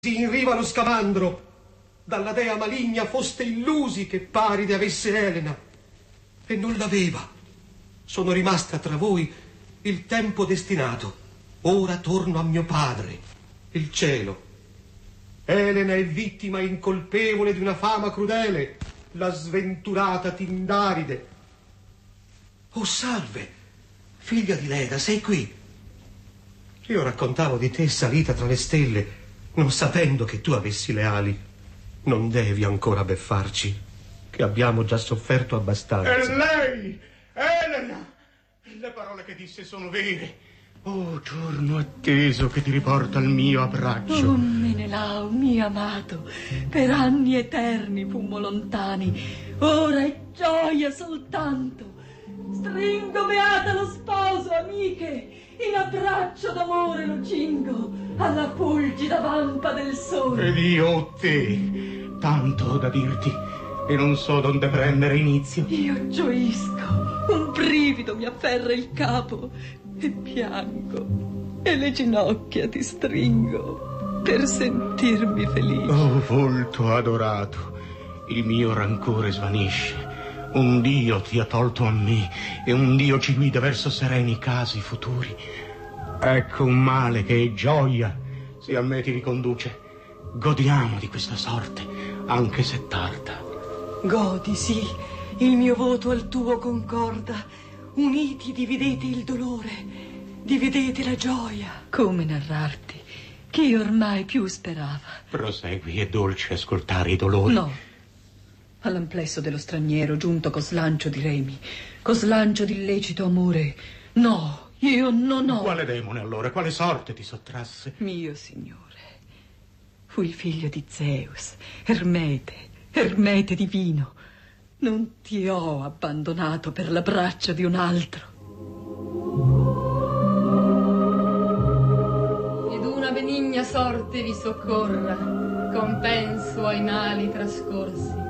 in riva lo scamandro. Dalla dea maligna foste illusi che Paride avesse Elena, e non l'aveva. Sono rimasta tra voi il tempo destinato. Ora torno a mio padre, il cielo. Elena è vittima incolpevole di una fama crudele, la sventurata Tindaride. Oh, salve, figlia di Leda, sei qui. Io raccontavo di te salita tra le stelle, non sapendo che tu avessi le ali. Non devi ancora beffarci, che abbiamo già sofferto abbastanza. E lei, Elena, le parole che disse sono vere. Oh, giorno atteso che ti riporta al mio abbraccio. Oh, Menelao, mio amato, per anni eterni fummo lontani, ora è gioia soltanto. Stringo beata lo sposo, amiche, in abbraccio d'amore lo cingo, alla fulgida vampa del sole. Ed io te, tanto ho da dirti, e non so donde prendere inizio. Io gioisco, un brivido mi afferra il capo, e piango, e le ginocchia ti stringo, per sentirmi felice. Oh, volto adorato, il mio rancore svanisce. Un Dio ti ha tolto a me, e un Dio ci guida verso sereni casi futuri. Ecco un male che è gioia, se a me ti riconduce. Godiamo di questa sorte, anche se tarda. Godi, sì, il mio voto al tuo concorda. Uniti dividete il dolore, dividete la gioia. Come narrarti, chi ormai più sperava? Prosegui, è dolce ascoltare i dolori. No. All'amplesso dello straniero giunto co slancio di remi, co slancio di illecito amore. No, io non ho. Quale demone allora, quale sorte ti sottrasse? Mio signore, fu il figlio di Zeus, Ermete divino. Non ti ho abbandonato per l'abbraccio di un altro. Ed una benigna sorte vi soccorra, compenso ai mali trascorsi.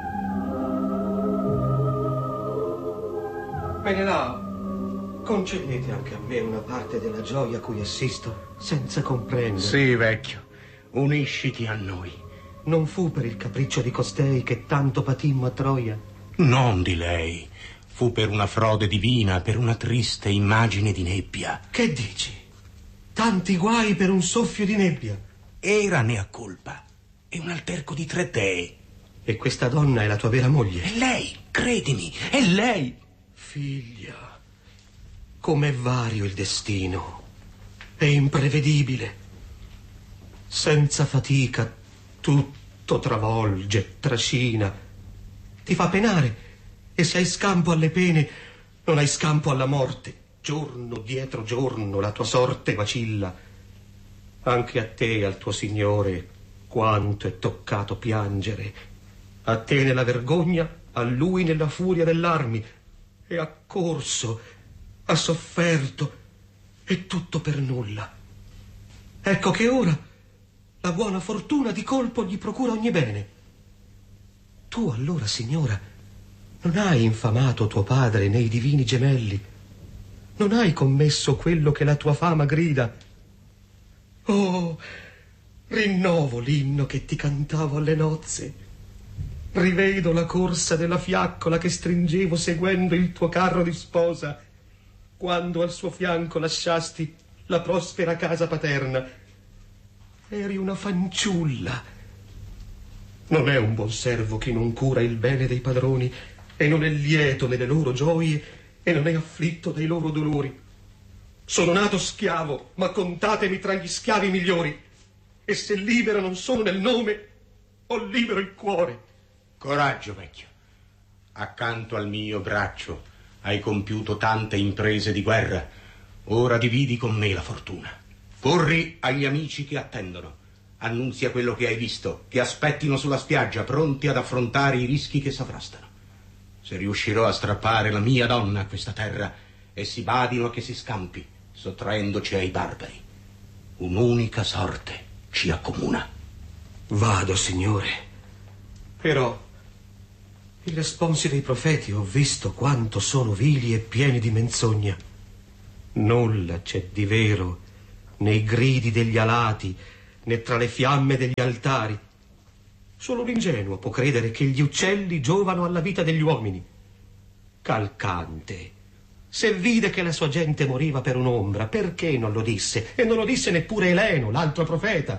Menelao, concedete anche a me una parte della gioia a cui assisto, senza comprendere. Sì, vecchio, unisciti a noi. Non fu per il capriccio di costei che tanto patimmo a Troia? Non di lei. Fu per una frode divina, per una triste immagine di nebbia. Che dici? Tanti guai per un soffio di nebbia? Era ne ha colpa. È un alterco di 3 dee. E questa donna è la tua vera moglie? È lei, credimi, è lei. Figlia, com'è vario il destino, è imprevedibile. Senza fatica tutto travolge, trascina, ti fa penare, e se hai scampo alle pene non hai scampo alla morte. Giorno dietro giorno la tua sorte vacilla. Anche a te e al tuo signore quanto è toccato piangere. A te nella vergogna, a lui nella furia dell'armi. E ha corso, ha sofferto, e tutto per nulla. Ecco che ora la buona fortuna di colpo gli procura ogni bene. Tu allora, signora, non hai infamato tuo padre nei divini gemelli, non hai commesso quello che la tua fama grida. Oh, rinnovo l'inno che ti cantavo alle nozze. Rivedo la corsa della fiaccola che stringevo seguendo il tuo carro di sposa, quando al suo fianco lasciasti la prospera casa paterna. Eri una fanciulla. Non è un buon servo chi non cura il bene dei padroni, e non è lieto nelle loro gioie, e non è afflitto dai loro dolori. Sono nato schiavo, ma contatemi tra gli schiavi migliori, e se libero non sono nel nome, ho libero il cuore. Coraggio, vecchio. Accanto al mio braccio hai compiuto tante imprese di guerra. Ora dividi con me la fortuna. Corri agli amici che attendono. Annunzia quello che hai visto, che aspettino sulla spiaggia, pronti ad affrontare i rischi che s'avrastano. Se riuscirò a strappare la mia donna a questa terra, essi badino che si scampi, sottraendoci ai barbari. Un'unica sorte ci accomuna. Vado, signore. Però i responsi dei profeti ho visto quanto sono vili e pieni di menzogna. Nulla c'è di vero nei gridi degli alati, né tra le fiamme degli altari. Solo un ingenuo può credere che gli uccelli giovano alla vita degli uomini. Calcante, se vide che la sua gente moriva per un'ombra, perché non lo disse? E non lo disse neppure Eleno, l'altro profeta.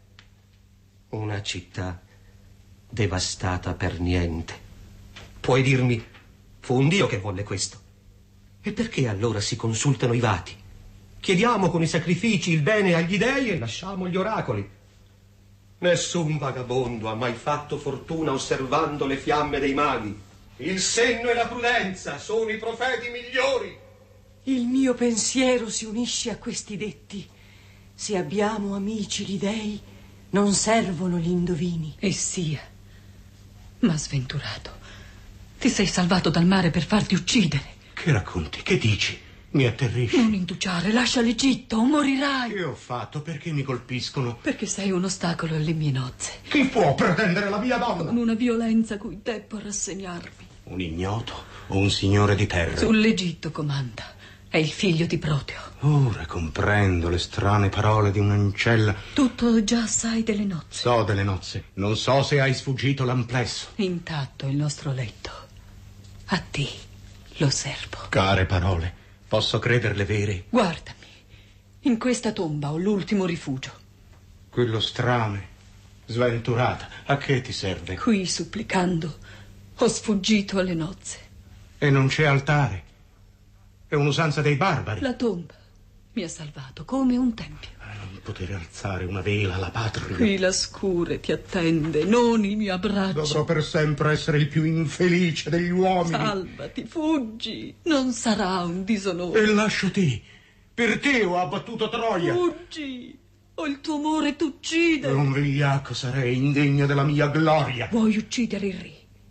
Una città devastata per niente. Puoi dirmi, fu un Dio che volle questo. E perché allora si consultano i vati? Chiediamo con i sacrifici il bene agli dei e lasciamo gli oracoli. Nessun vagabondo ha mai fatto fortuna osservando le fiamme dei maghi. Il senno e la prudenza sono i profeti migliori. Il mio pensiero si unisce a questi detti. Se abbiamo amici gli dei, non servono gli indovini. E sia. Ma sventurato, ti sei salvato dal mare per farti uccidere. Che racconti? Che dici? Mi atterrisci. Non indugiare, lascia l'Egitto o morirai. Che ho fatto? Perché mi colpiscono? Perché sei un ostacolo alle mie nozze. Chi può pretendere la mia donna? Con una violenza cui debbo rassegnarmi. Un ignoto o un signore di terra? Sull'Egitto comanda. È il figlio di Proteo. Ora comprendo le strane parole di un'ancella. Tutto già sai delle nozze. So delle nozze. Non so se hai sfuggito l'amplesso. Intatto il nostro letto. A te lo servo. Care parole. Posso crederle vere? Guardami. In questa tomba ho l'ultimo rifugio. Quello strame, sventurata, a che ti serve? Qui, supplicando, ho sfuggito alle nozze. E non c'è altare. È un'usanza dei barbari. La tomba mi ha salvato come un tempio. Non poter alzare una vela alla patria. Qui la scure ti attende, non il mio abbraccio. Dovrò per sempre essere il più infelice degli uomini. Salvati, fuggi, non sarà un disonore. E lascio te. Per te ho abbattuto Troia. Fuggi, o il tuo amore t'uccide. Un vigliacco sarei, indegno della mia gloria. Vuoi uccidere il re?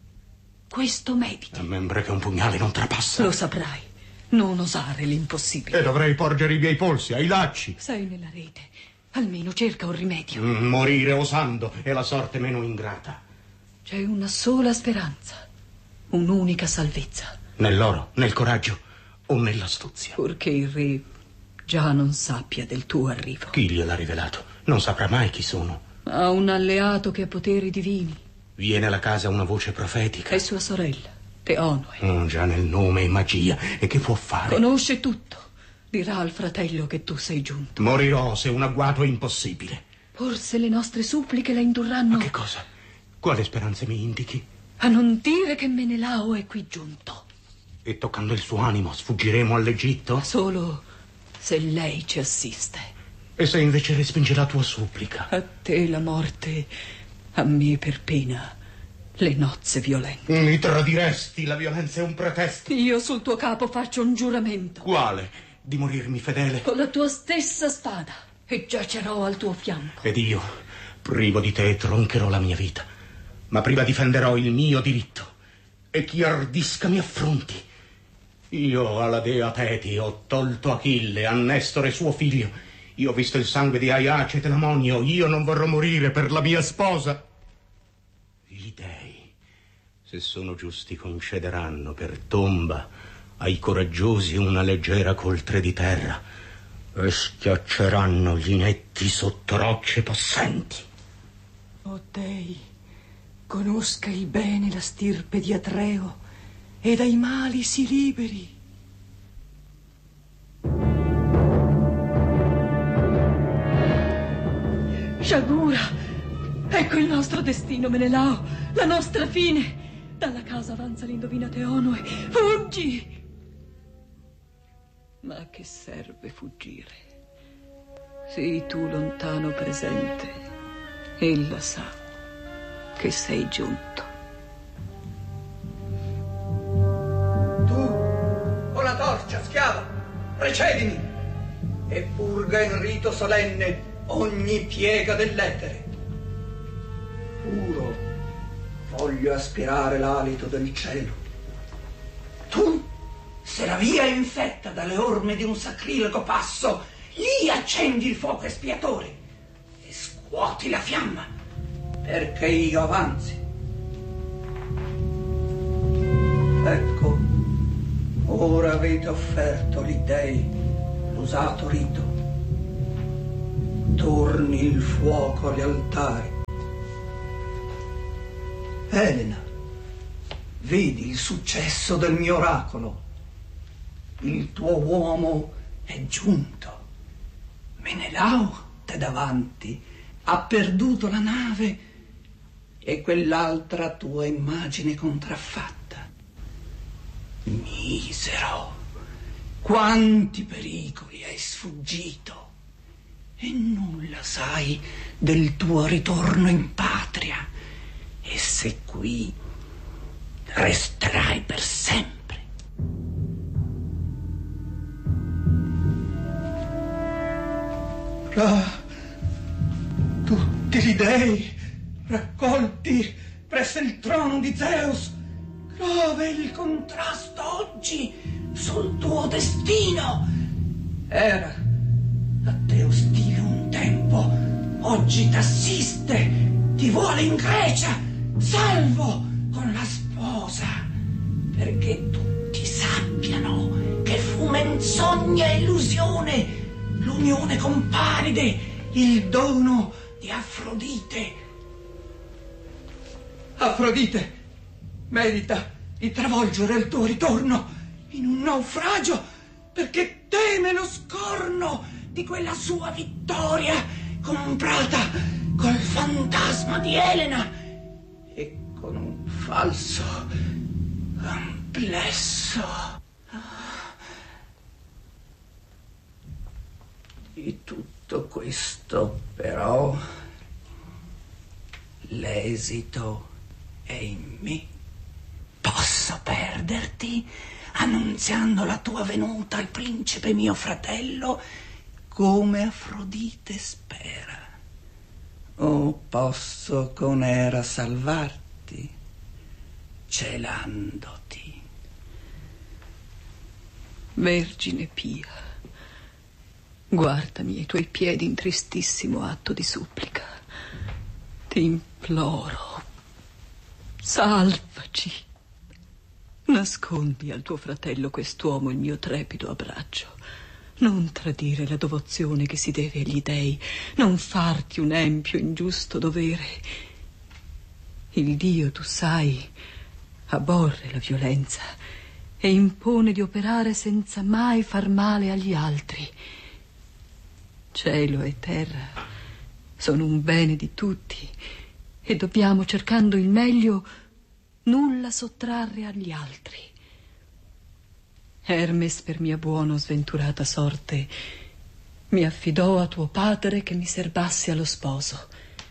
Questo mediti. A membre che un pugnale non trapassa. Lo saprai. Non osare l'impossibile. E dovrei porgere i miei polsi ai lacci. Sei nella rete. Almeno cerca un rimedio. Morire osando è la sorte meno ingrata. C'è una sola speranza. Un'unica salvezza. Nell'oro, nel coraggio o nell'astuzia. Purché il re già non sappia del tuo arrivo. Chi gliel'ha rivelato? Non saprà mai chi sono. Ha un alleato che ha poteri divini. Viene alla casa una voce profetica. È sua sorella, Teonoe. Già nel nome è magia. E che può fare? Conosce tutto. Dirà al fratello che tu sei giunto. Morirò se un agguato è impossibile. Forse le nostre suppliche la indurranno. Ma che cosa? Quale speranze mi indichi? A non dire che Menelao è qui giunto. E toccando il suo animo sfuggiremo all'Egitto? Solo se lei ci assiste. E se invece respinge la tua supplica? A te la morte, a me per pena le nozze violente. Mi tradiresti, la violenza è un pretesto. Io sul tuo capo faccio un giuramento. Quale? Di morirmi fedele? Con la tua stessa spada. E giacerò al tuo fianco. Ed io, privo di te, troncherò la mia vita. Ma prima difenderò il mio diritto. E chi ardisca mi affronti. Io alla dea Teti ho tolto Achille, a Nestore suo figlio. Io ho visto il sangue di Aiace e Telamonio. Io non vorrò morire per la mia sposa. Gli dei, se sono giusti, concederanno per tomba ai coraggiosi una leggera coltre di terra e schiacceranno gli inetti sotto rocce possenti. O Dei, conosca il bene la stirpe di Atreo e dai mali si liberi. Sciagura! Ecco il nostro destino, Menelao, la nostra fine. Dalla casa avanza l'indovina Teonoe. Fuggi! Ma a che serve fuggire? Sei tu lontano presente. Ella sa che sei giunto. Tu, con la torcia, schiava, precedimi e purga in rito solenne ogni piega dell'etere. Puro voglio aspirare l'alito del cielo. Tu, se la via è infetta dalle orme di un sacrilego passo, lì accendi il fuoco espiatore e scuoti la fiamma, perché io avanzi. Ecco, ora avete offerto gli dei l'usato rito. torni il fuoco agli altari. Elena, vedi il successo del mio oracolo. Il tuo uomo è giunto. Menelao t'è davanti, ha perduto la nave e quell'altra tua immagine contraffatta. Misero, quanti pericoli hai sfuggito e nulla sai del tuo ritorno in patria. E se qui resterai per sempre. Tutti gli dei raccolti presso il trono di Zeus, grave il contrasto oggi sul tuo destino. Era a te ostile un tempo, oggi t'assiste, ti vuole in Grecia, salvo con la sposa, perché tutti sappiano che fu menzogna e illusione l'unione con Paride, il dono di Afrodite. Afrodite merita di travolgere il tuo ritorno in un naufragio, perché teme lo scorno di quella sua vittoria comprata col fantasma di Elena e con un falso amplesso. Di tutto questo, però, l'esito è in me. Posso perderti annunziando la tua venuta al principe mio fratello come Afrodite spera. O posso con Era salvarti celandoti. Vergine pia, guardami ai tuoi piedi in tristissimo atto di supplica. Ti imploro, salvaci. Nascondi al tuo fratello quest'uomo il mio trepido abbraccio. Non tradire la devozione che si deve agli dei, non farti un empio ingiusto dovere. Il Dio, tu sai, aborre la violenza e impone di operare senza mai far male agli altri. Cielo e terra sono un bene di tutti e dobbiamo, cercando il meglio, nulla sottrarre agli altri. Hermes, per mia buona sventurata sorte, mi affidò a tuo padre che mi serbasse allo sposo.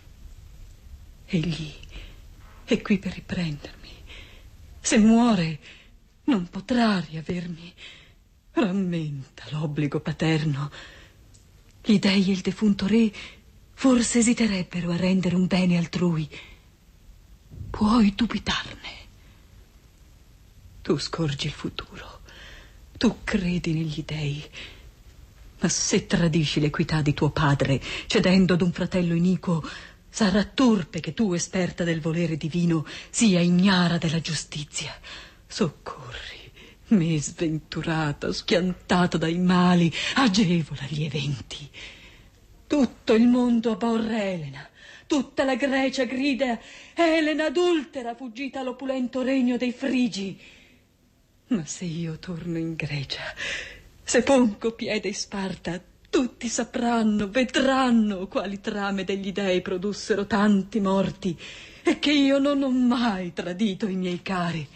Egli è qui per riprendermi. Se muore, non potrà riavermi. Rammenta l'obbligo paterno. Gli dei e il defunto re forse esiterebbero a rendere un bene altrui. Puoi dubitarne. Tu scorgi il futuro. Tu credi negli dei. Ma se tradisci l'equità di tuo padre, cedendo ad un fratello iniquo, sarà torpe che tu, esperta del volere divino, sia ignara della giustizia. Soccorri me sventurata, schiantata dai mali, agevola gli eventi. Tutto il mondo aborre Elena. Tutta la Grecia grida Elena adultera, fuggita all'opulento regno dei Frigi. Ma se io torno in Grecia, se pongo piede in Sparta, tutti sapranno, vedranno quali trame degli dei produssero tanti morti e che io non ho mai tradito i miei cari.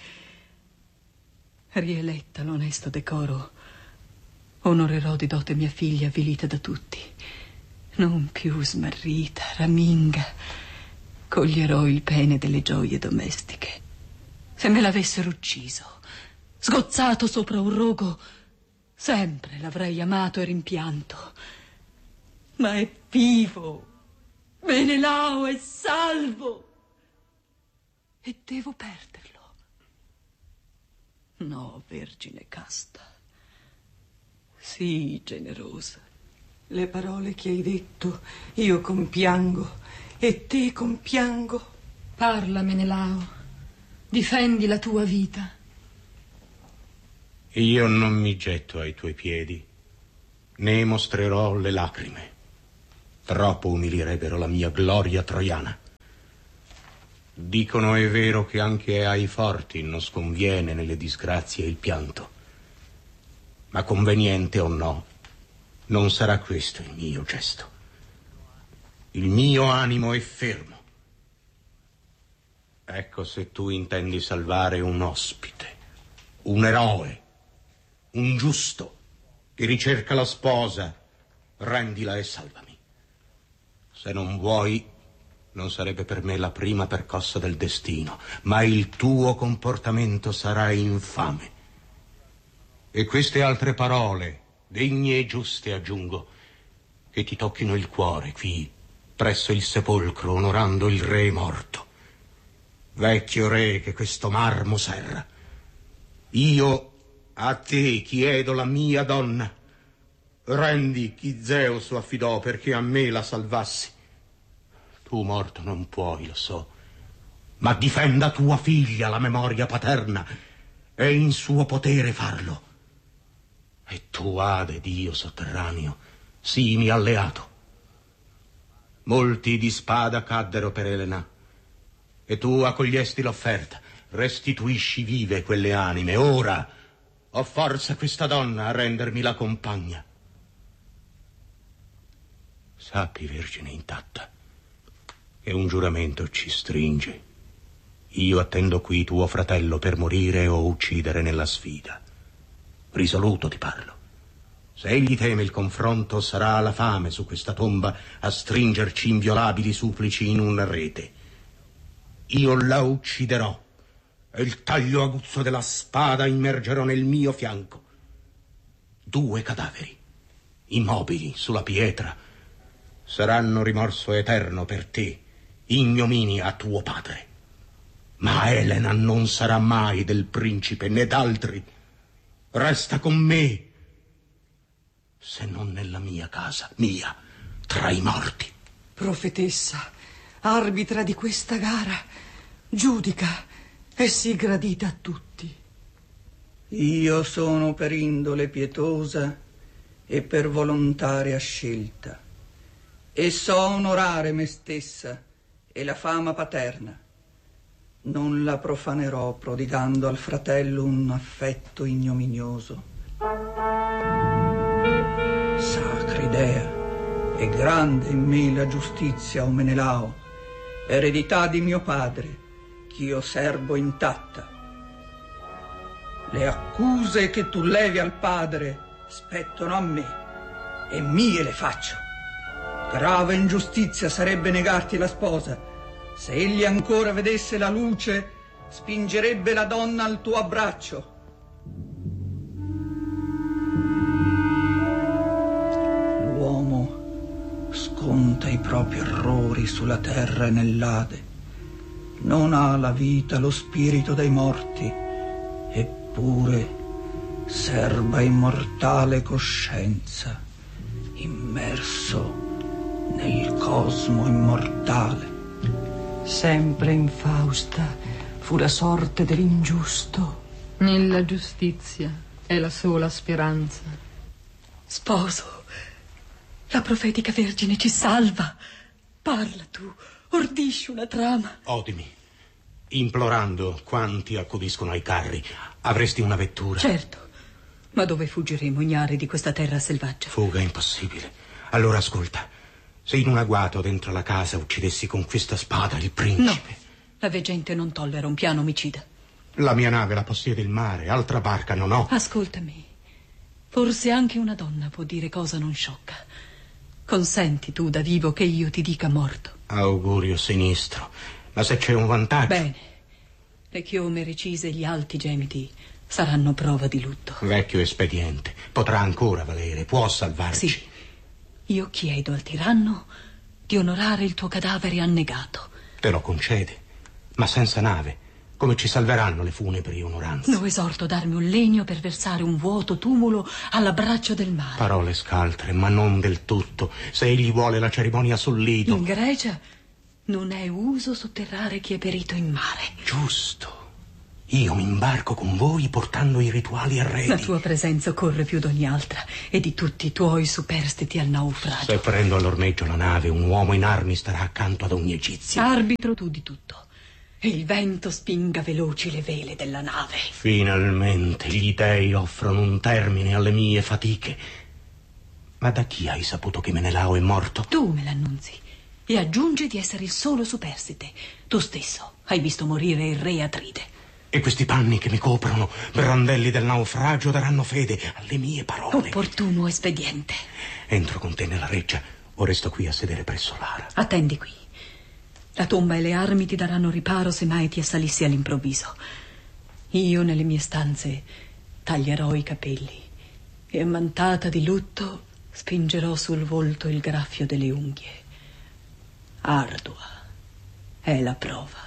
Rieletta l'onesto decoro, onorerò di dote mia figlia avvilita da tutti. Non più smarrita, raminga, coglierò il bene delle gioie domestiche. Se me l'avessero ucciso, sgozzato sopra un rogo, sempre l'avrei amato e rimpianto. Ma è vivo, Menelao è salvo, e devo perderlo. No, vergine casta, sii generosa. Le parole che hai detto io compiango e te compiango. Parla, Menelao, difendi la tua vita. Io non mi getto ai tuoi piedi, né mostrerò le lacrime. troppo umilierebbero la mia gloria troiana. Dicono è vero che anche ai forti non sconviene nelle disgrazie il pianto. Ma conveniente o no, non sarà questo il mio gesto. Il mio animo è fermo. Ecco, se tu intendi salvare un ospite, un eroe, un giusto che ricerca la sposa, rendila e salvami. Se non vuoi, non sarebbe per me la prima percossa del destino, ma il tuo comportamento sarà infame. E queste altre parole, degne e giuste, aggiungo, che ti tocchino il cuore qui, presso il sepolcro, onorando il re morto. Vecchio re che questo marmo serra, io a te chiedo la mia donna. Rendi chi Zeus affidò perché a me la salvassi. Tu morto non puoi, lo so, ma difenda tua figlia la memoria paterna. È in suo potere farlo. E tu, Ade, dio sotterraneo, sii alleato. Molti di spada caddero per Elena, e tu accogliesti l'offerta. Restituisci vive quelle anime. Ora ho forza questa donna a rendermi la compagna. Sappi, vergine intatta, che un giuramento ci stringe. Io attendo qui tuo fratello per morire o uccidere nella sfida. Risoluto ti parlo. Se egli teme il confronto, sarà la fame su questa tomba a stringerci inviolabili supplici in una rete. Io la ucciderò e il taglio aguzzo della spada immergerò nel mio fianco. 2 cadaveri, immobili sulla pietra, saranno rimorso eterno per te, ignominia a tuo padre. Ma Elena non sarà mai del principe né d'altri. Resta con me, se non nella mia casa, mia, tra i morti. Profetessa, arbitra di questa gara, giudica e sii gradita a tutti. Io sono per indole pietosa e per volontaria scelta, e so onorare me stessa e la fama paterna. Non la profanerò prodigando al fratello un affetto ignominioso. Sacra idea, è grande in me la giustizia, o Menelao, eredità di mio padre, ch'io serbo intatta. Le accuse che tu levi al padre spettano a me, e mie le faccio. Grave ingiustizia sarebbe negarti la sposa. Se egli ancora vedesse la luce, spingerebbe la donna al tuo abbraccio. L'uomo sconta i propri errori sulla terra e nell'Ade. Non ha la vita, lo spirito dei morti, eppure serba immortale coscienza, immerso nel cosmo immortale. Sempre infausta fu la sorte dell'ingiusto. Nella giustizia è la sola speranza. Sposo, la profetica Vergine ci salva. Parla tu, ordisci una trama. Odimi, implorando quanti accudiscono ai carri, avresti una vettura. Certo, ma dove fuggiremo ignari di questa terra selvaggia? Fuga impossibile. Allora ascolta. Se in un agguato dentro la casa uccidessi con questa spada il principe... No, la veggente non tollera un piano omicida. La mia nave la possiede il mare, altra barca non ho. Ascoltami, forse anche una donna può dire cosa non sciocca. Consenti tu da vivo che io ti dica morto. Augurio sinistro, ma se c'è un vantaggio... Bene, le chiome recise e gli alti gemiti saranno prova di lutto. Vecchio espediente, potrà ancora valere, può salvarci. Sì. Io chiedo al tiranno di onorare il tuo cadavere annegato. Te lo concede, ma senza nave, come ci salveranno le funebri onoranze? Lo esorto a darmi un legno per versare un vuoto tumulo all'abbraccio del mare. Parole scaltre, ma non del tutto. Se egli vuole la cerimonia sul lido... In Grecia non è uso sotterrare chi è perito in mare. Giusto. Io mi imbarco con voi portando i rituali arredi. La tua presenza corre più d'ogni altra e di tutti i tuoi superstiti al naufragio. Se prendo all'ormeggio la nave, un uomo in armi starà accanto ad ogni egizio. Arbitro tu di tutto. E il vento spinga veloci le vele della nave. Finalmente gli dei offrono un termine alle mie fatiche. Ma da chi hai saputo che Menelao è morto? Tu me l'annunzi e aggiungi di essere il solo superstite. Tu stesso hai visto morire il re Atride. E questi panni che mi coprono, brandelli del naufragio, daranno fede alle mie parole. Opportuno espediente. Entro con te nella reggia o resto qui a sedere presso l'ara? Attendi qui. La tomba e le armi ti daranno riparo se mai ti assalissi all'improvviso. Io nelle mie stanze taglierò i capelli e ammantata di lutto spingerò sul volto il graffio delle unghie. Ardua è la prova.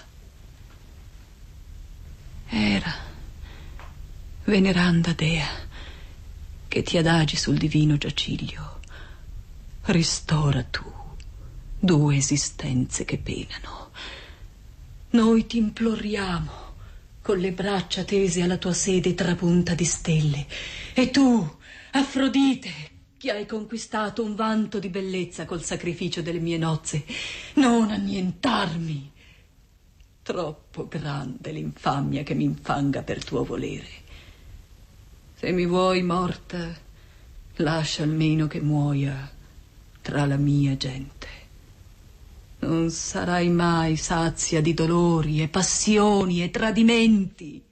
Era, veneranda dea, che ti adagi sul divino giaciglio, ristora tu due esistenze che penano. Noi ti imploriamo, con le braccia tese alla tua sede trapunta di stelle, e tu, Afrodite, che hai conquistato un vanto di bellezza col sacrificio delle mie nozze, non annientarmi. Troppo grande l'infamia che mi infanga per tuo volere. Se mi vuoi morta, lascia almeno che muoia tra la mia gente. Non sarai mai sazia di dolori e passioni e tradimenti.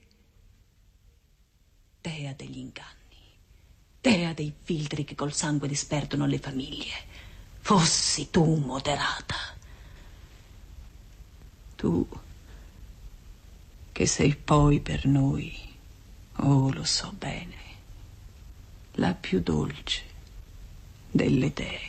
Dea degli inganni, dea dei filtri che col sangue disperdono le famiglie, fossi tu moderata. Tu che sei poi per noi, oh lo so bene, la più dolce delle dee.